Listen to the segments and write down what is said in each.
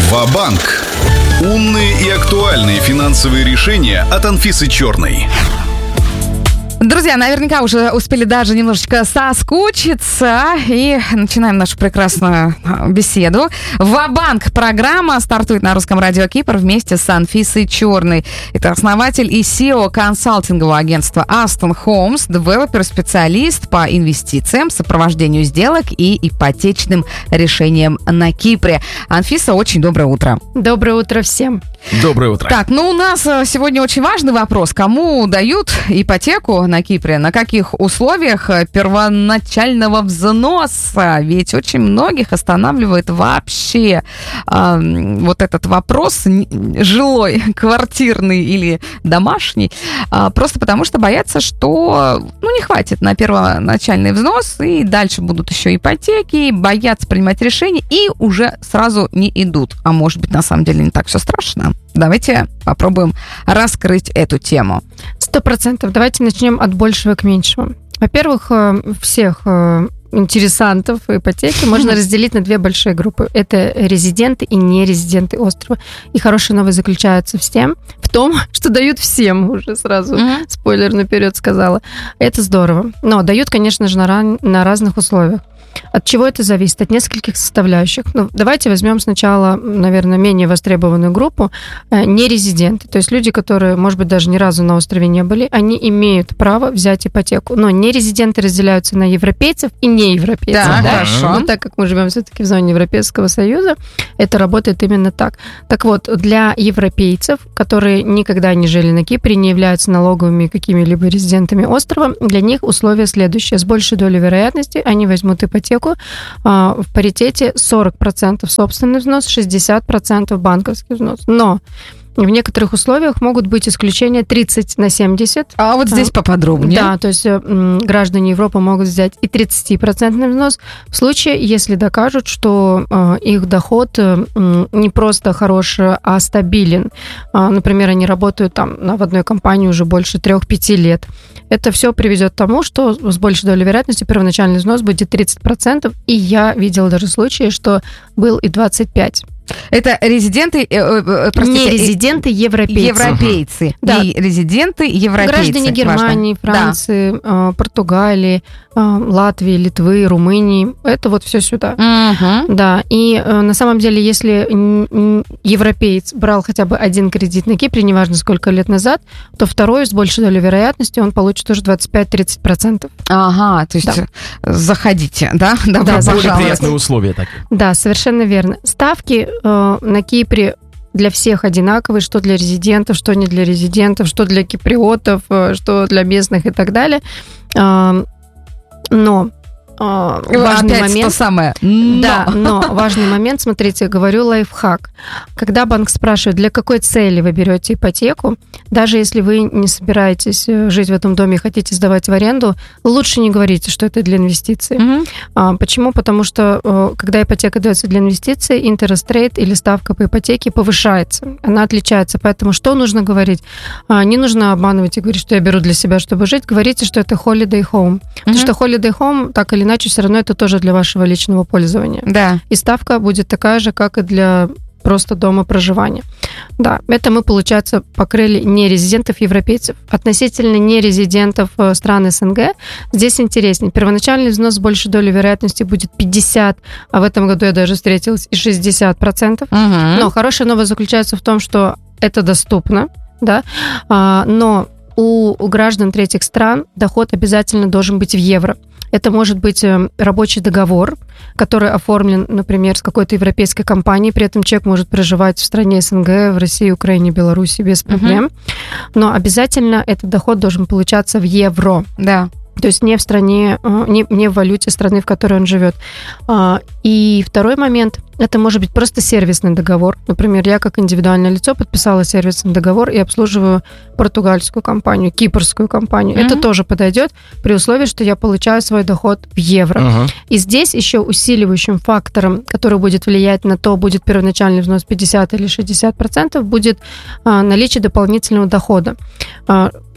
Ва-банк. Умные и актуальные финансовые решения от Анфисы Черной. Друзья, наверняка уже успели даже немножечко соскучиться. И начинаем нашу прекрасную беседу. Ва-банк программа стартует на Русском радио Кипр вместе с Анфисой Черной. Это основатель и CEO консалтингового агентства Aston Homes, девелопер, специалист по инвестициям, сопровождению сделок и ипотечным решениям на Кипре. Анфиса, очень доброе утро. Доброе утро всем. Доброе утро. Так, у нас сегодня очень важный вопрос. Кому дают ипотеку на Кипре? На каких условиях первоначального взноса? Ведь очень многих останавливает вообще вот этот вопрос жилой, квартирный или домашний, просто потому что боятся, что не хватит на первоначальный взнос, и дальше будут еще ипотеки, боятся принимать решения и уже сразу не идут. А может быть, на самом деле не так все страшно? Давайте попробуем раскрыть эту тему. 100%. Давайте начнем от большего к меньшему. Во-первых, всех интересантов ипотеки можно разделить на две большие группы. Это резиденты и нерезиденты острова. И хорошая новость заключается в том, что дают всем, уже сразу спойлер наперед сказала. Это здорово. Но дают, конечно же, на разных условиях. От чего это зависит? От нескольких составляющих. Давайте возьмем сначала, наверное, менее востребованную группу нерезиденты. То есть люди, которые, может быть, даже ни разу на острове не были, они имеют право взять ипотеку. Но нерезиденты разделяются на европейцев и неевропейцев. Да, хорошо. Но так как мы живем все-таки в зоне Европейского Союза, это работает именно так. Так вот, для европейцев, которые никогда не жили на Кипре, не являются налоговыми какими-либо резидентами острова, для них условия следующие. С большей долей вероятности они возьмут ипотеку в паритете 40% собственный взнос, 60% банковский взнос. Но в некоторых условиях могут быть исключения 30/70. А вот здесь поподробнее. Да, то есть граждане Европы могут взять и 30% взнос в случае, если докажут, что их доход не просто хорош, а стабилен. Например, они работают в одной компании уже больше 3-5 лет. Это все приведет к тому, что с большей долей вероятности первоначальный взнос будет 30%, и я видела даже случаи, что был и 25%. Это резиденты, не резиденты, европейцы. Европейцы. Да. И резиденты, европейцы. Граждане Германии, Франции, Португалии, Латвии, Литвы, Румынии. Это вот все сюда. Да. И на самом деле, если европеец брал хотя бы один кредит на Кипре, неважно сколько лет назад, то второй с большей долей вероятности он получит уже 25-30%. Ага, то есть заходите, да? Добро пожаловать. Более приятные условия такие. Да, совершенно верно. Ставки на Кипре для всех одинаковые, что для резидентов, что не для резидентов, что для киприотов, что для местных и так далее. Но важный опять момент. То самое. Да, но важный момент, смотрите, говорю лайфхак. Когда банк спрашивает, для какой цели вы берете ипотеку, даже если вы не собираетесь жить в этом доме и хотите сдавать в аренду, лучше не говорите, что это для инвестиций. Почему? Потому что когда ипотека дается для инвестиций, interest rate или ставка по ипотеке повышается. Она отличается. Поэтому что нужно говорить? Не нужно обманывать и говорить, что я беру для себя, чтобы жить. Говорите, что это holiday home. Потому что holiday home, так или иначе, все равно это тоже для вашего личного пользования. Да. И ставка будет такая же, как и для просто дома проживания. Да, это мы, получается, покрыли нерезидентов европейцев. Относительно нерезидентов стран СНГ здесь интереснее. Первоначальный взнос с большей долей вероятности будет 50%, а в этом году я даже встретилась и 60%. Но хорошая новость заключается в том, что это доступно, да, но у граждан третьих стран доход обязательно должен быть в евро. Это может быть рабочий договор, который оформлен, например, с какой-то европейской компанией, при этом человек может проживать в стране СНГ, в России, Украине, Беларуси без проблем. Но обязательно этот доход должен получаться в евро. Да. То есть не в стране, не в валюте страны, в которой он живет. И второй момент, это может быть просто сервисный договор. Например, я как индивидуальное лицо подписала сервисный договор и обслуживаю португальскую компанию, кипрскую компанию. Это тоже подойдет при условии, что я получаю свой доход в евро. И здесь еще усиливающим фактором, который будет влиять на то, будет первоначальный взнос 50 или 60%, будет наличие дополнительного дохода.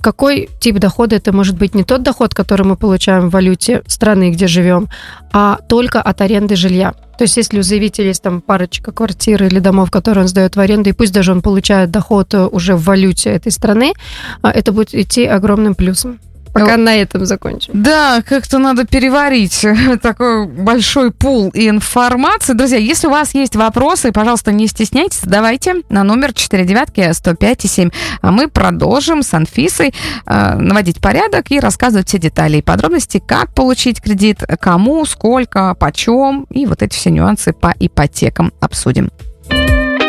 какой тип дохода? Это может быть не тот доход, который мы получаем в валюте страны, где живем, а только от аренды жилья. То есть если у заявителя есть там парочка квартир или домов, которые он сдает в аренду, и пусть даже он получает доход уже в валюте этой страны, это будет идти огромным плюсом. Пока на этом закончим. Да, как-то надо переварить такой большой пул информации. Друзья, если у вас есть вопросы, пожалуйста, не стесняйтесь, задавайте на номер 495-105-7. А мы продолжим с Анфисой наводить порядок и рассказывать все детали и подробности, как получить кредит, кому, сколько, почем, и вот эти все нюансы по ипотекам обсудим.